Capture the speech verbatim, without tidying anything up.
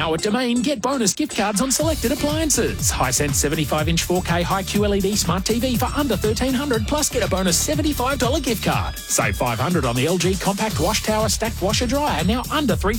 Now at Domain, get bonus gift cards on selected appliances. Hisense seventy-five inch four K High Q L E D Smart T V for under thirteen hundred dollars, plus get a bonus seventy-five dollars gift card. Save five hundred dollars on the L G Compact Wash Tower Stacked Washer Dryer, now under three